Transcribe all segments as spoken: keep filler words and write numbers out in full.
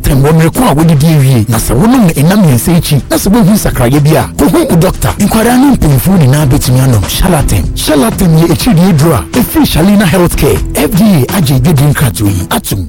Shalatem wo mreko a wodi die wie na se wonom na enam yense echi na se bohu sakraye bia ko hu doctor inkwara no mpemfu ni na betumi anom Shalatem Shalatem ye echi die dro efi Shalina Healthcare F D A aje gedin kratui atum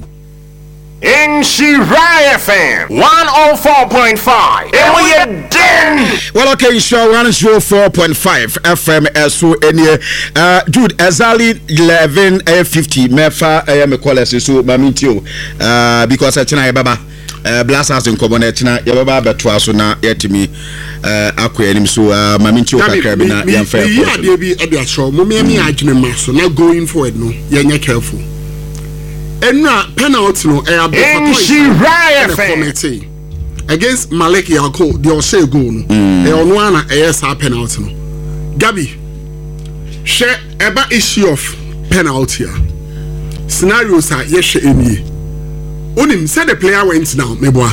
in Shirai F M one oh four point five. And we are done. Well, okay, sure, one oh four point five F M. So, any uh, Jude, Azali eleven fifty. Mefa, I am a caller, so Mamitio, uh, because I tell Baba. Uh, blasters in common etina yababa betwa so na yetimi uh akwenim so uh maminti okakra na yamfa ya de bi e de show mo me me adwene ma so na going forward no yenye careful enra penalty no e abofatoy against Malik Yako the Ose goal no e ono ana e sa penalty no Gabi she eba issue of penalty scenarios are ye she enie onim said the player went down meboa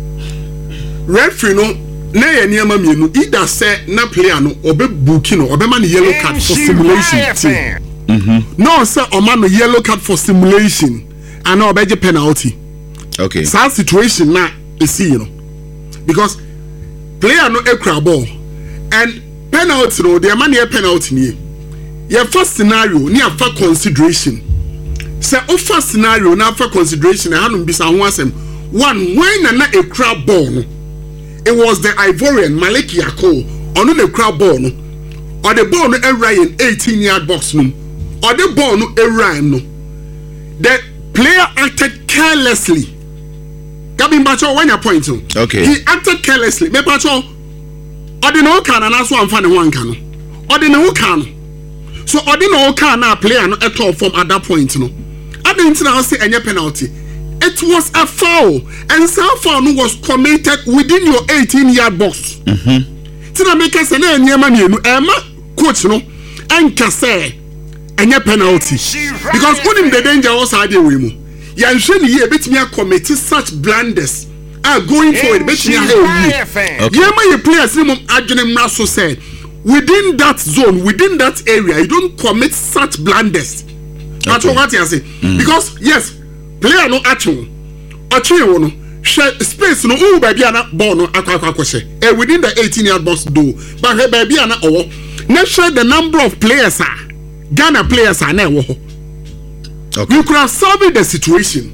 referee no na ye niam mienu either say na player no obe booking no obe man yellow card for simulation mhm no say o man yellow card for simulation and na obe penalty okay sad situation na e see you know because player no ekra ball and penalty no the man here penalty ni your first scenario ni afa consideration. Say offer scenario now for consideration I hadn't bisa ho asem one when na a crab ball no it was the Ivorian Malik Yako on the crab ball no or the ball no Ryan eighteen yard box no or the ball no Ryan no the player acted carelessly Gabi Mbacho when your point no okay he acted carelessly me Mbacho or the no can and so am fan one can or the no can so or the no can na player no at all from at that point no I didn't now say any penalty. It was a foul, and some foul was committed within your eighteen yard box. Mm-hmm. Tina make us any any man you Emma coach no and can say any penalty because when the danger was idea we mu. You shouldn't hear bet me commit such blunders. Ah, going forward, bet me a you may players minimum adjourn Rasso said within that zone, within that area, you don't commit such blunders. That's okay. What I say. Mm. Because yes, player no action, action no space no oh baby ana ball no akwa akwa kwese. Eh within the eighteen yard box do, but hey baby ana owo. Let's show the number of players are Ghana players are na wo. Okay. You could have solved the situation,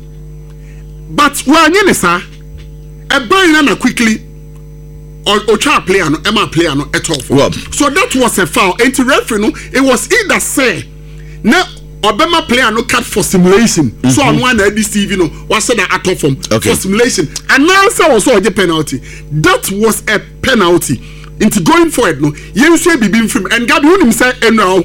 but when you sir, a buy na quickly. Or or try player no, Emma player no at all. Well, so that was a foul. And to referee no, it was either say now. Obama player no cut for simulation. Mm-hmm. So on one this T V no was said that at from okay. For simulation. And now so also a penalty. That was a penalty. Into going forward no. You say be being film and God won him say and now.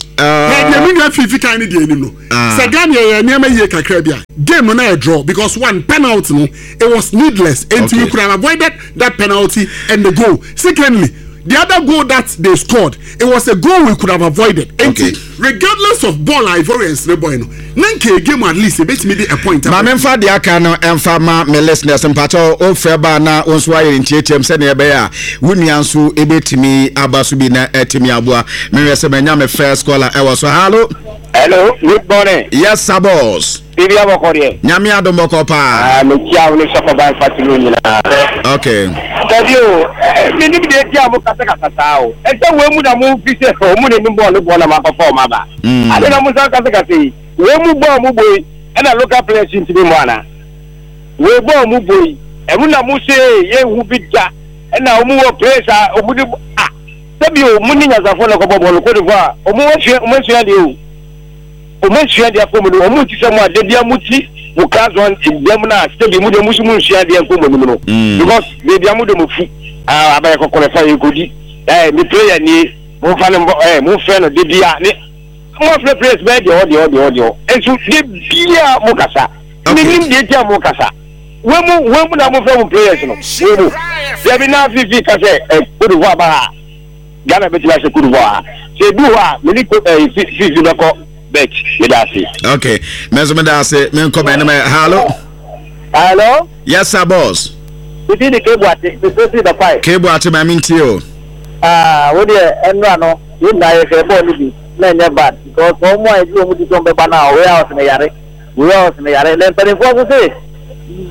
Uh you mean if you kind of no. Sagania near me kakra game no na draw because one penalty no it was needless and okay. You could have avoided that penalty and the goal. Secondly, the other goal that they scored, it was a goal we could have avoided. Okay. Regardless of ball Ivorians, the boy no. Nanke game at least a bit me a point. Ma memfa dia kan no emfa ma me listeners mpacho o freba na onso aye ntietem se na ebe ya wunianso ebetimi abaso bi na etimi aboa me wese menya me first caller e was so hello. Hello, good morning. Yes, sir, boss. Bibi abokore. Nyame adomoko pa. Ah, me tia woni soko ban fatilo nyina. Okay. Tadio, me ni bi tia mo kasa kasa sao. E se we mu na mu fi se o mu ne mi ball ball na ma perform aba. Ade na mu sa kasa kasa yi. We mu ball mu boy, e na local players nti bi mu ana. We ball mu boy, e mu na mu se ye hu bi da. E na o mu wo players a o mu di ah. Tadio, mu ni nyazafo na ko ball ko de voa. O mu wo hwe o mu hwe de o. O men share dia ko mo o mu ti se mo ade dia mu ti mo class one dem na stay mu de mu su mu share dia ko mo no because de dia mu de mo fu ah abaye ko ko fa yekodi eh mi player ni mo fa no eh mo fa no de dia ni mo fa players be de odi odi odi e su de dia mo kasa ni nim de dia mo kasa we mu we mu na mo fa mo players no we mu de bi na fifi kasa eh ko do ba Ghana be ti la se ko do ba se du wa me ni ko eh fifi do ko bet medasi. Okay. Menzo medasi, men come in. Hello. Hello. Yes, sir, boss. You see the cable at the the five. Cable at my mintio. Ah, what the enra no? You na e fe ball ni. Na nya bad because one more you mu di don be ba na warehouse na yare. Warehouse na yare. Then tell for say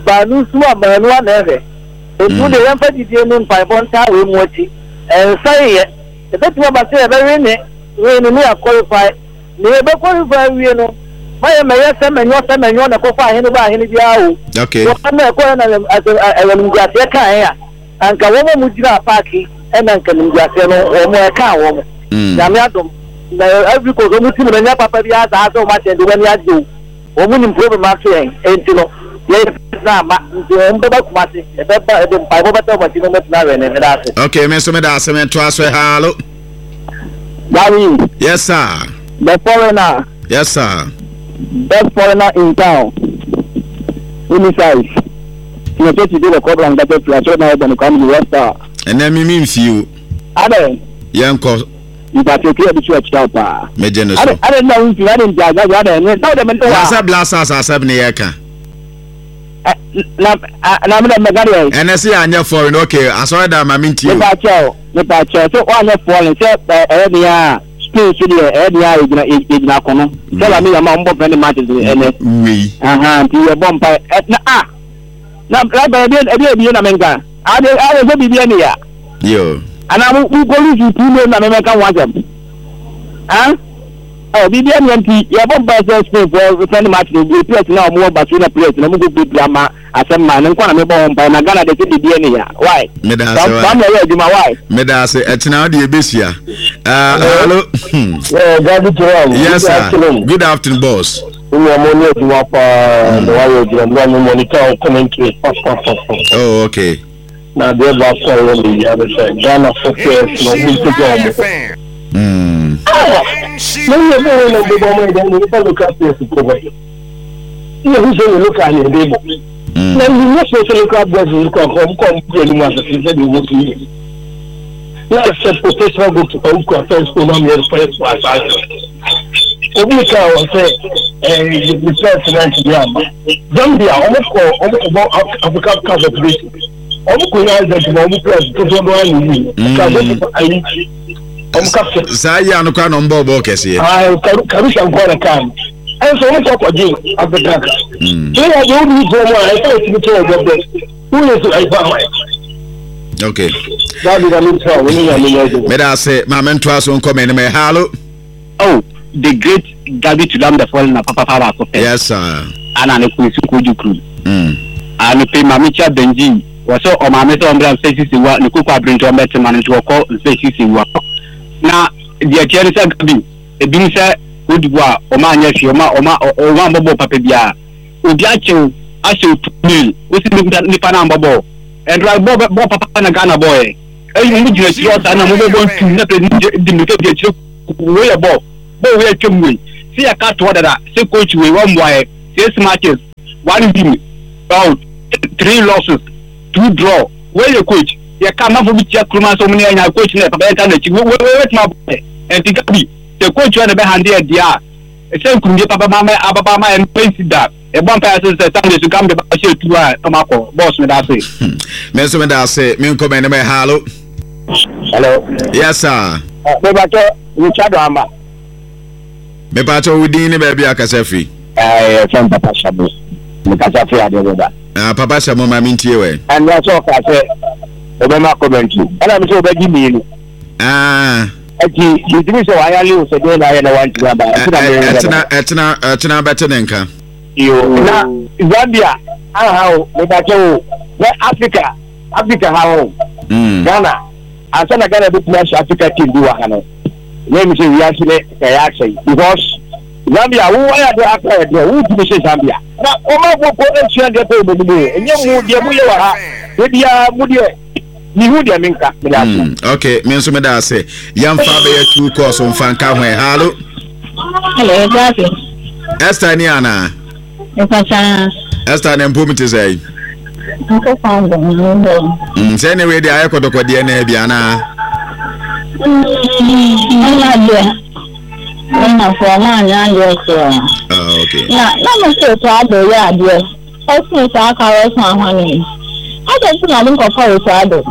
banu suwa banu anere etu de yamfa didie ne mpaibon ta we mu achi ensai ye ebetu ba se ebe ne we ne ya qualify ne ebe qualify we no maye maye se menyo se menyo na ko fa hene ba hene bia o okay so na ko na ewelu ngate kan ya anka wo mo mujira parki e na nka ngate no wo mo ka wo mo ya me adom na every ko so muti me nya papa bia za so ma tende wani ajo wo mo nim problem ma so en enti no ye na ma nti mbe ba kuma se e be ba e be pa bo bata mo ti no na we ne da se okay me so me da se me to aso hello Gary. Yes sir. The foreigner. Yes sir. Best foreigner in town. Inside. You know, to do the cover and get it to a certain height and come to the West. And then me means you. Ade. Yanko. You got to clear the church out. Me generous. I don't know if you hadn't got that. Now the mental. Wasa blasters are seven years. Na na me na gari. And I say anya foreign okay. I saw that my minty. Me pa chao. Me pa chao. So one foreign say eh dia space there eh dia igna igna kono. Tell me am mbo friend matches ene. Oui. Aha, ti e bom pa na ah. Na la ba bi e bi na menga. Ade ade so bi bi ne ya. Yo. Ana mu police tu no na menga wan jam. Ah? Oh, bi bi ne nti ya bom pa say space for friend match the place na mo ba na place na mo go bi ama asem ma ne kwa na me bom pa na Ghana de ti bi ne ya. Why? Me da say. Ba mo ya juma why? Me da say etina de ebesia. Uh hello. Yeah, good to Yes sir. Good afternoon boss. We are money to up the wire and one monitor commentary. Oh okay. Now they are calling the other side. Ghana football no we to go. Hmm. No you know no be bomb then you look at this cover. You who say look at it dey. Now you know so look at boys look come come come play no as say they want to. Let's set professional go to go first for no me first for us. Obi ka o say eh the president dia Zambia omko omko Africa Cup of Nations omko ya that mo omko to do do ani ka do ayi omka sa ya no kwa no mbo bo kese ah karu shan kwa kan en so omko ko ji Africa mm so ya do ni go mo ai so ti to go do who is I fa okay that is a little so we need me da say ma mento aso nko me me hello oh the great Gabi to them the fallen na papa papa so yes sir ana ne kuisu kujukru mm ana pe mamicha benji waso o mamete ombra sesi wa ne kuku abrinto ombete man to ko sesi wa na dia tiere sa Gabi e bi nse odibwa o ma anya hwe o ma o ma o ma bobo papa bia obi achew achew tumil o si ni pa na bobo and right bobo papa na Ghana boy e mu jira ti o sa na mo bobo tu na pe di mi ke di ti we ya bo bo we twem we see a cat order that say coach we one boy six matches one win out three losses two draw where your coach ya come for be check kruma so many anya coach na papa enta na chi we wait my boy and think be the coach na be hand there dia e say kunje papa mama ababa ma en face that e bon pa say Sunday to come be ba share two a tomako boss me that say me so me da say me nko me me hello hello yes sir be ba to Richard Amba me pa to within be bia kasa free eh from Papa Shabu me kasa free ade go da ah Papa Shabu ma mintie we and ya so ka say obema commentary ana me so be gi mi ni ah ati you so ayale o se do na ya na want to ba etna etna etna better than ka yo na Zambia aha o me ba to we Africa Africa ha o Ghana asana Ghana be play Africa team do wa kana let me say we actually say actually because Zambia who are the actor there who do say Zambia na o ma go go e tia de pe mo mo enye mu de mu ye wa ha e bia mu de ni hu de minka me da okay me nso me da say yam fa be two course on fan ka hwen hello hello Gabi Esther ni ana Epasa Esther na mpomite say nko found no mm say ne we dey ayekodokode na bia na na dia na for na nya dia so ah okay na na mo se to ado ya dia o se sa ka o so ahwani I just na link of for so ado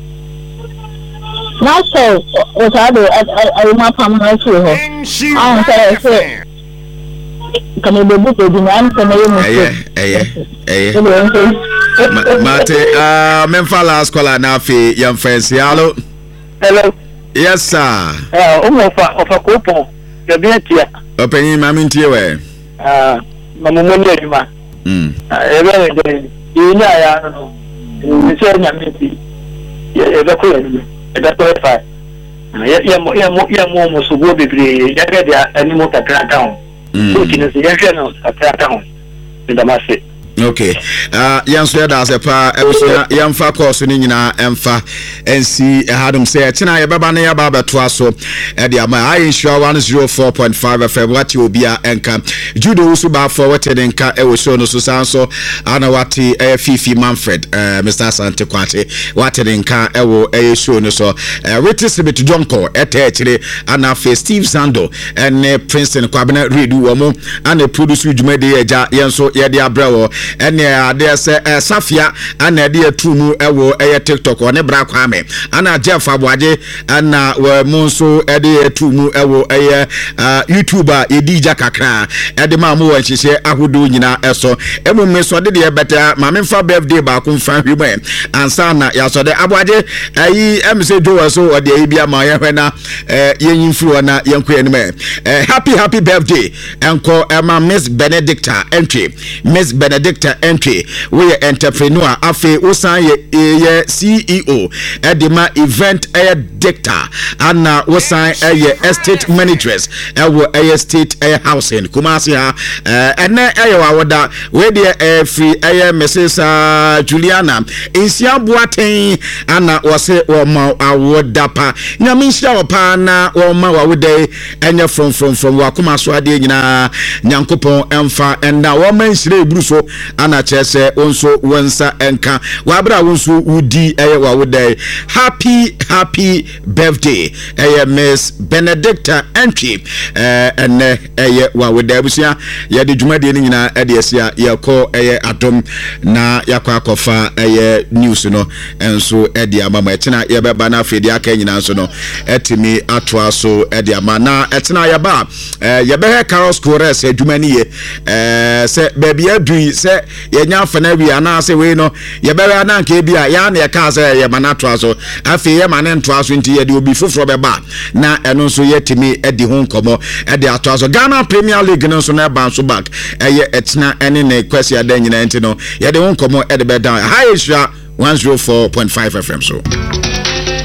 na so o so ado I ma pam na so ho ah so so kama bebu to di nan kama yemu eh eh eh mate ah memfa last caller na fe yam friends hello hello yes sir eh o mo fa o fa ko pon de bien tia open ma min tie we ah mamu mo ni aduma mm eh be de ina ya no ni se nya mi ti e be ko ni e be ko fa ya ya mo ya mo ya mo mo so go bebre ya ga dia ani mo kakra down so kini se ya hwe no kakra down de damase okay uh yanso ya da se pa ebusia yamfa course ni nyina emfa nc ehadum say china ye baba na ya baba to aso e dia ma I insure one oh four point five F M wati obia enka judo usu ba forward enka e wo show no so sanso ana wati e fifi manfred uh Mister Asante Kwate wati enka e wo e show no so witi sibit jonko ete chire ana fe Steve Sando ene Princeton kwabena redu wo mo ana produce jumade ye ja yenso ye dia brawo ene ade se Safia ana ade atumu ewo eye TikTok one bra kwame ana Jeff Abwaje ana we monso ade atumu ewo eye YouTuber edija kakra ede ma mo wanhihye ahodo nyina eso emu meso de de beta ma memfa birthday ba ko mfa hweme ansa na ya so de Abwaje ayi emse do so ode ayi bia ma ye hwena yen influ na yenko enime happy happy birthday enko ema Miss Benedicta entry Miss Benedicta entry we entrepreneur afi osan ye C E O edema event air dicta ana osan aye estate managers ewo aye state air housing Kumasi ha ene aye wawoda we de free aye Missus Juliana insia boaten ana wose wo ma awoda pa nyaminhia opa na wo ma wawode enye from from from wakoma so ade nyina nyankopon emfa enda wo manhire ebruso ana chese onso wensa enka wabra wonso udi eye wawode happy happy birthday eye Miss Benedicta entry eh ene eye wawode abusia ye de dwumade ni nyina e de asia ye ko eye adom na yakwa akofa eye news no enso e de amama etina ye beba na afedi aka nyina nso no etimi atoa so e de ama na etina ye ba eh ye be Carol Scores adwumani ye eh se baby adui se ye nya afana wi ana se we no ye be na nka bia ya na ye ka se ye manato so afi ye manento aso nti ye de obi foforo be ba na eno nso ye timi e de ho nkomo e de ato aso Ghana Premier League no nso na ba nso back eye etina ene ne kwesi adan nyina nti no ye de ho nkomo e de be down high one oh four point five F M so